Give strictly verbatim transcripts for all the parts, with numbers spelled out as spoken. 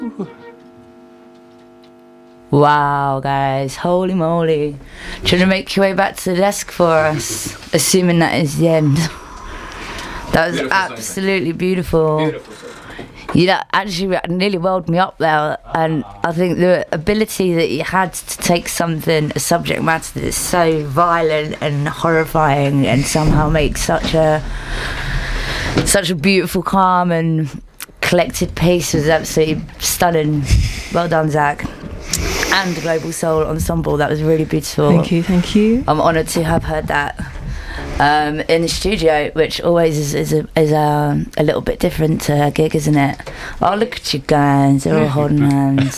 Wow, guys, holy moly. Trying to make your way back to the desk for us, assuming that is the end. That was beautiful absolutely song, beautiful. Beautiful song. You know, actually nearly welled me up there, and I think the ability that you had to take something, a subject matter that's so violent and horrifying, and somehow make such a such a beautiful, calm and collected piece was absolutely stunning. Well done, Zach. And the Global Soul Ensemble, that was really beautiful. Thank you, thank you. I'm honoured to have heard that um, in the studio, which always is, is, a, is a, a little bit different to a gig, isn't it? Oh, look at you guys, they're all holding hands.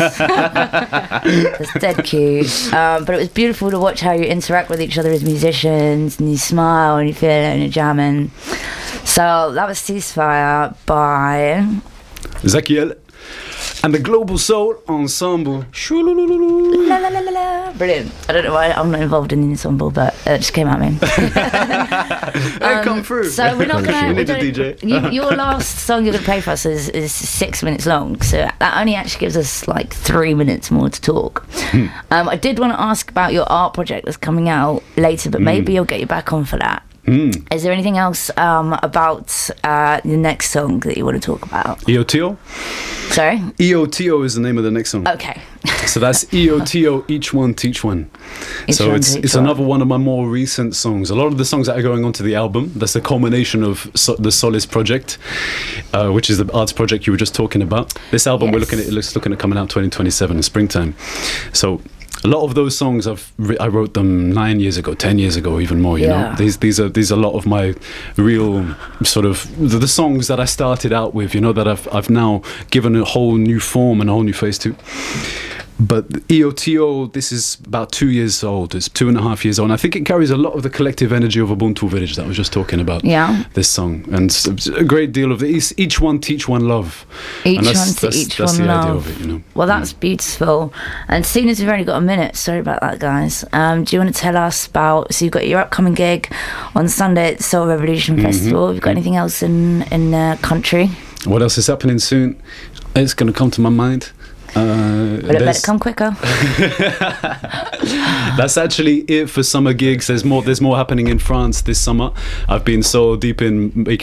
It's dead cute. Um, but it was beautiful to watch how you interact with each other as musicians, and you smile and you feel it and you're jamming. So that was Ceasefire by Zachiel and the Global Soul Ensemble. La, la, la, la, la. Brilliant. I don't know why I'm not involved in the ensemble, but it just came out of me. um, come through. So we're not going to. D J. You, your last song you're going to play for us is, is six minutes long, so that only actually gives us like three minutes more to talk. Hmm. Um, I did want to ask about your art project that's coming out later, but maybe mm. I'll get you back on for that. Mm. Is there anything else um, about uh, the next song that you want to talk about? E O T O? Sorry? E O T O is the name of the next song. Okay. So that's E O T O, Each One Teach One. Each so one it's it's one. another one of my more recent songs. A lot of the songs that are going onto the album, that's the culmination of so, the Solace project, uh, which is the arts project you were just talking about. This album yes. we're looking at, it looks looking at coming out twenty twenty-seven in springtime. So a lot of those songs I've re- I wrote them nine years ago, ten years ago, even more. You yeah. know, these these are these are a lot of my real sort of the, the songs that I started out with. You know, that I've I've now given a whole new form and a whole new face to. But E O T O, this is about two years old. It's two and a half years old. And I think it carries a lot of the collective energy of Ubuntu Village that I was just talking about. Yeah. This song, and a great deal of the each, each one teach one love. Each and that's, one to that's, each that's one the love. idea of it, you know. Well, that's mm. beautiful. And seeing as we've only got a minute, sorry about that, guys. Um, do you want to tell us about? So you've got your upcoming gig on Sunday at the Soul Revolution mm-hmm. Festival. Have you got mm-hmm. anything else in in the country? What else is happening soon? It's going to come to my mind. Uh, but it better come quicker. That's actually it for summer gigs. There's more. There's more happening in France this summer. I've been so deep in making